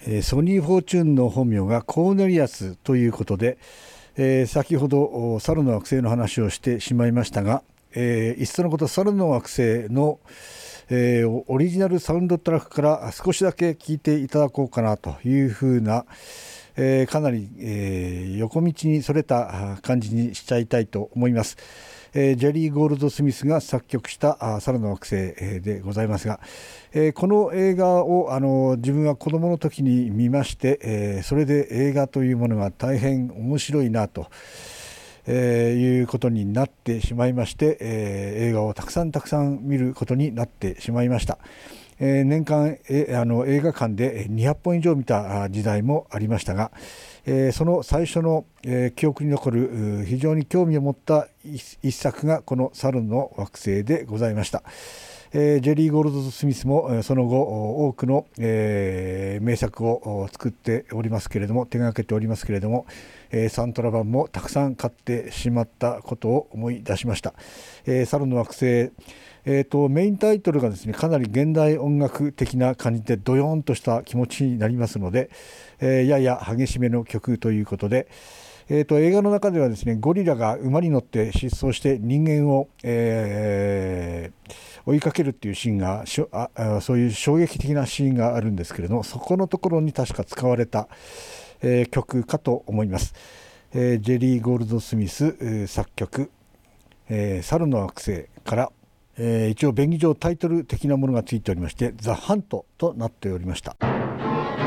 ソニー・フォーチュンの本名がコーネリアスということで、先ほど猿の惑星の話をしてしまいましたが、いっそのこと猿の惑星の、オリジナルサウンドトラックから少しだけ聞いていただこうかなというふうな、かなり、横道にそれた感じにしちゃいたいと思います。ジェリー・ゴールドスミスが作曲した猿の惑星でございますが、この映画を自分は子供の時に見まして、それで映画というものが大変面白いなと、いうことになってしまいまして、映画をたくさん見ることになってしまいました。年間映画館で200本以上見た時代もありましたが、その最初の、記憶に残る非常に興味を持った一作がこの猿の惑星でございました。ジェリー・ゴールドスミスもその後多くの、名作を作っておりますけれども、手がけておりますけれども、サントラ版もたくさん買ってしまったことを思い出しました。猿の惑星、メインタイトルがですね、かなり現代音楽的な感じでドヨーンとした気持ちになりますので、やや激しめの曲ということで、映画の中ではですね、ゴリラが馬に乗って疾走して人間を、追いかけるっていうシーンがそういう衝撃的なシーンがあるんですけれども、そこのところに確か使われた、曲かと思います。ジェリー・ゴールドスミス、作曲、猿の惑星から、一応便宜上タイトル的なものがついておりまして、ザ・ハントとなっておりました。